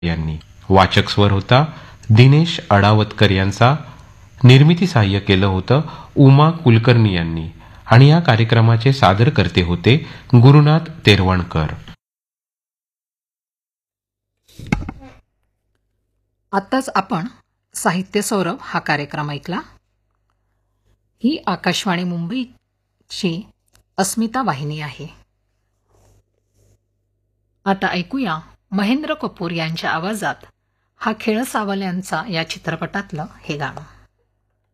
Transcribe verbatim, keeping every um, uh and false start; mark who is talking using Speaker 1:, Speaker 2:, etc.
Speaker 1: यांनी. वाचक स्वर होता दिनेश अडावतकर यांचा. निर्मिती सहाय्य केलं होतं उमा कुलकर्णी यांनी. आणि या कार्यक्रमाचे सादरकर्ते होते गुरुनाथ तेरवणकर.
Speaker 2: आत्ताच आपण साहित्य सौरभ हा कार्यक्रम ऐकला. ही आकाशवाणी मुंबईची अस्मिता वाहिनी आहे. आता ऐकूया महेंद्र कपूर यांच्या आवाजात हा खेळ सावल्यांचा या चित्रपटातलं हे गाणं.